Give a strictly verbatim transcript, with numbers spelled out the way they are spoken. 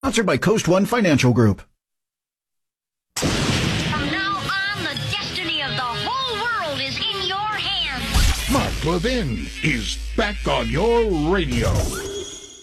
Sponsored by Coast One Financial Group. From now on, the destiny of the whole world is in your hands. Mark Levin is back on your radio.